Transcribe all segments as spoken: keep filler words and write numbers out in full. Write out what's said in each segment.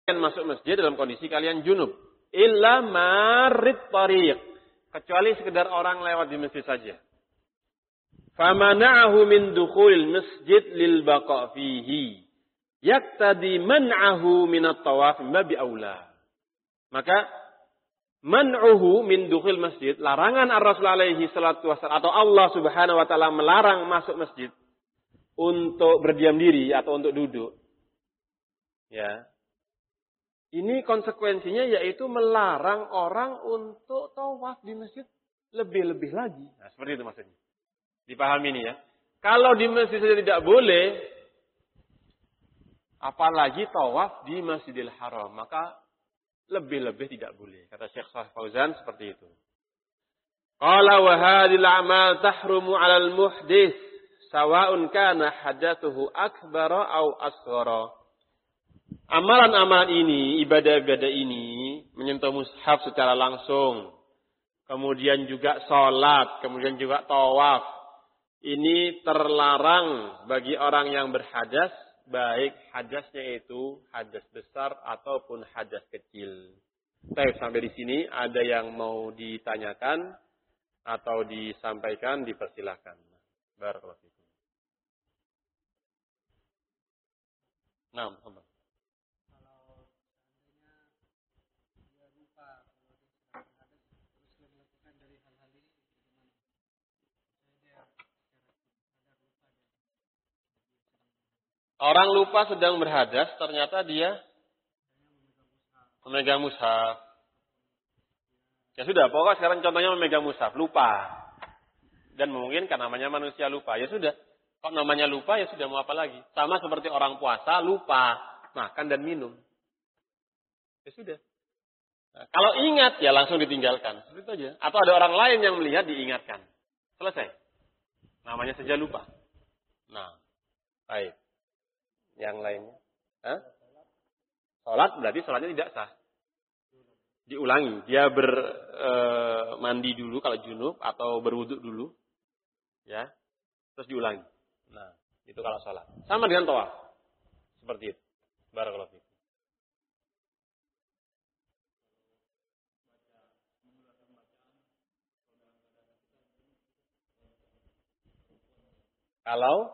masuk masjid dalam kondisi kalian junub. Illa marid tariq. Kecuali sekedar orang lewat di masjid saja. Famana'ahu min dukhulil masjid lil baqa' fihi. Yaktadi man'ahu minat tawaf babi aula. Maka man'uhu min dukhul masjid, larangan ar-Rasul alaihi salatu wassalam atau Allah Subhanahu wa taala melarang masuk masjid untuk berdiam diri atau untuk duduk. Ya. Ini konsekuensinya yaitu melarang orang untuk tawaf di masjid lebih-lebih lagi. Nah, seperti itu maksudnya. Dipahami ini ya. Kalau di masjid saja tidak boleh, apalagi tawaf di Masjidil Haram, maka lebih-lebih tidak boleh. Kata Syekh Shalih Fauzan seperti itu. Qala wa hadhil a'mal tahrumu 'alal muhdits sawa'un kana hadatsuhu akbara aw asghara. Amalan-amalan ini, ibadah-ibadah ini menyentuh mushaf secara langsung. Kemudian juga salat, kemudian juga tawaf. Ini terlarang bagi orang yang berhadas, baik hadasnya itu hadas besar ataupun hadas kecil. Baik, sampai di sini ada yang mau ditanyakan atau disampaikan, dipersilahkan. Barakallahu fikum. Nah, apa? Orang lupa sedang berhadas, ternyata dia memegang mushaf. Ya sudah, pokoknya sekarang contohnya memegang mushaf, lupa. Dan memungkinkan namanya manusia lupa. Ya sudah, kok namanya lupa, ya sudah mau apa lagi. Sama seperti orang puasa, lupa makan dan minum. Ya sudah. Nah, kalau ingat, ya langsung ditinggalkan. Seperti itu aja. Atau ada orang lain yang melihat, diingatkan. Selesai. Namanya saja lupa. Nah, baik. Yang lainnya. Hah? Sholat berarti sholatnya tidak sah. Diulangi. Dia ber e, mandi dulu kalau junub atau berwuduk dulu. Ya. Terus diulangi. Nah, itu kalau sholat. Sama dengan tawaf. Seperti itu. Barakallahu fiik. Kalau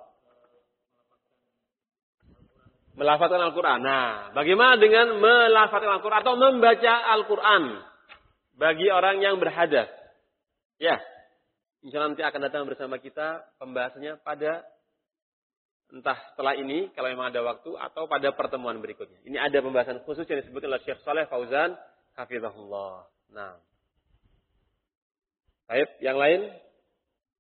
melafazkan Al-Quran. Nah, bagaimana dengan melafazkan Al-Quran atau membaca Al-Quran bagi orang yang berhadas? Ya, insya Allah nanti akan datang bersama kita pembahasannya pada entah setelah ini, kalau memang ada waktu, atau pada pertemuan berikutnya. Ini ada pembahasan khusus yang disebutkan oleh Syekh Shalih Fauzan, hafizahullah. Nah, baik, yang lain?